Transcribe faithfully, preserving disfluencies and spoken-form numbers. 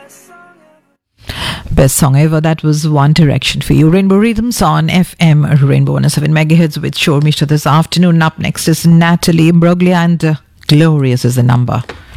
Best song ever. That was One Direction for you. Rainbow Rhythms on F M Rainbow one oh seven megahertz with Shore Mishra this afternoon. Up next is Natalie Bruglia and uh, Glorious is the number.